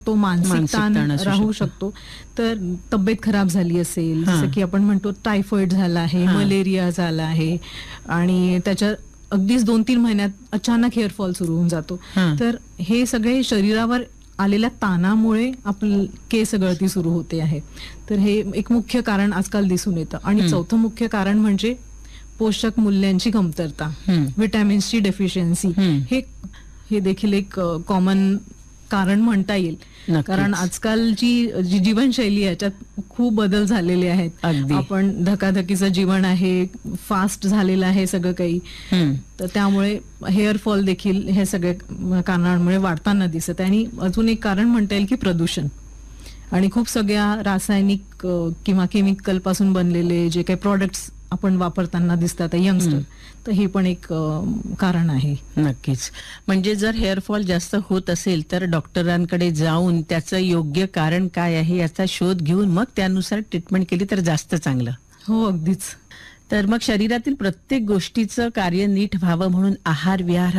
तो मानसिक ताण असू राहू शकतो. शकतो. तर तब्येत खराब झाली असेल, जसं की आपण म्हणतो टायफॉइड झाला आहे, मलेरिया झाला आहे आणि त्याच्या अगदीच 2-3 महिन्यात अचानक हेअरफॉल सुरू होऊन जातो. तर हे सगळे शरीरावर आलेल्या ताणामुळे आपली केस गळती सुरू होते आहे. तर हे एक मुख्य कारण आजकाल दिसून येतं. आणि चौथं मुख्य कारण म्हणजे पोषक मूल्यांची कमतरता, व्हिटॅमिन्सची डेफिशियन्सी. हे देखील एक कॉमन कारण म्हणता येईल. कारण आजकालची जी जीवनशैली आहे त्याच्यात खूप बदल झालेले आहेत. आपण धकाधकीचं जीवन आहे, फास्ट झालेलं आहे सगळं काही. तर त्यामुळे हेअरफॉल देखील हे सगळे कारणांमुळे वाढताना दिसत आहे. आणि अजून एक कारण म्हणता येईल की प्रदूषण. आणि खूप सगळ्या रासायनिक किंवा केमिकल पासून बनलेले जे काही प्रॉडक्ट्स आपण वापरताना दिसतात यंगस्टर, तर हे पण एक कारण आहे. नक्कीच. म्हणजे जर हेअरफॉल जास्त होत असेल तर डॉक्टरांकडे जाऊन त्याचं योग्य कारण काय आहे याचा शोध घेऊन मग त्यानुसार ट्रीटमेंट केली तर जास्त चांगलं. हो, अगदीच. तर मग शरीरातील प्रत्येक गोष्टीचं कार्य नीट व्हावं म्हणून आहार विहार